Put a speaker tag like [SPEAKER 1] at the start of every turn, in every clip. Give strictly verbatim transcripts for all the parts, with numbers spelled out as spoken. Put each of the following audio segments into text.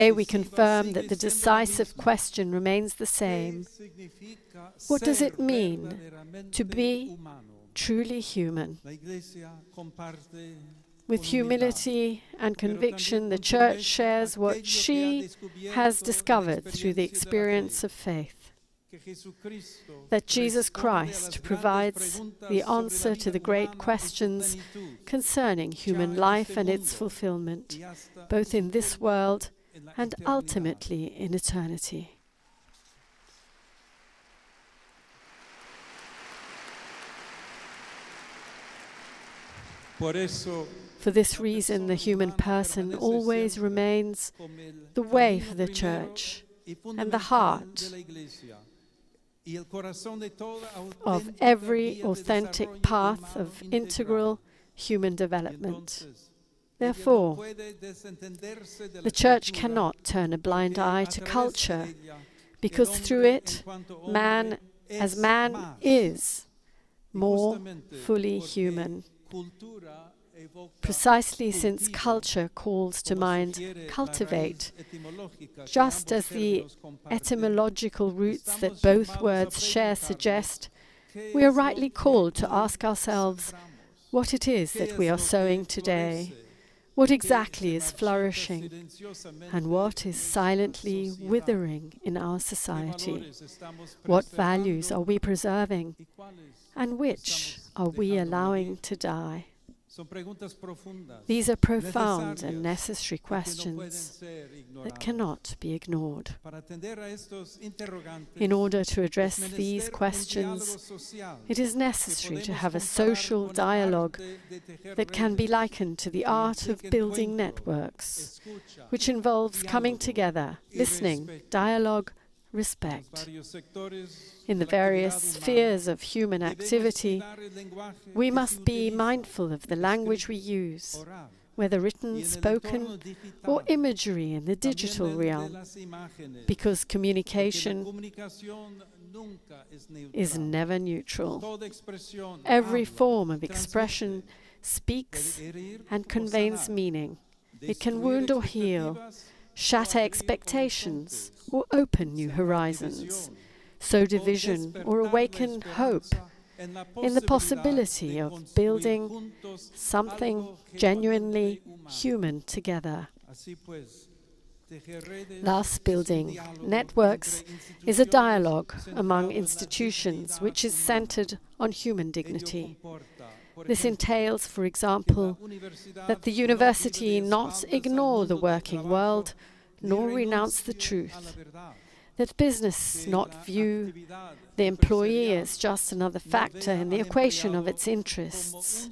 [SPEAKER 1] Today we confirm that the decisive question remains the same. What does it mean to be truly human? With humility and conviction, the Church shares what she has discovered through the experience of faith, that Jesus Christ provides the answer to the great questions concerning human life and its fulfillment, both in this world and ultimately in eternity. For this reason, the human person always remains the way for the Church and the heart of every authentic path of integral human development. Therefore, the Church cannot turn a blind eye to culture, because through it, man, as man, is more fully human. Precisely since culture calls to mind cultivate, just as the etymological roots that both words share suggest, we are rightly called to ask ourselves what it is that we are sowing today, what exactly is flourishing, and what is silently withering in our society. What values are we preserving, and which are we allowing to die? These are profound and necessary questions that cannot be ignored. In order to address these questions, it is necessary to have a social dialogue that can be likened to the art of building networks, which involves coming together, listening, dialogue, respect. In the various spheres of human activity, we must be mindful of the language we use, whether written, spoken, or imagery in the digital realm, because communication is never neutral. Every form of expression speaks and conveys meaning. It can wound or heal, shatter expectations, or open new horizons, sow division or awaken hope in the possibility of building something genuinely human together. Thus, building networks is a dialogue among institutions which is centered on human dignity. This entails, for example, that the university not ignore the working world nor renounce the truth, that business not view the employee as just another factor in the equation of its interests,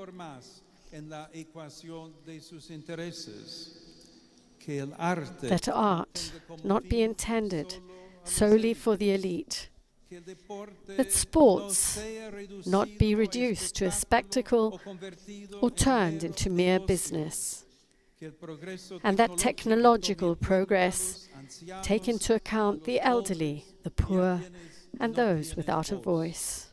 [SPEAKER 1] that art not be intended solely for the elite, that sports not be reduced to a spectacle or turned into mere business, and that technological progress take into account the elderly, the poor, and those without a voice.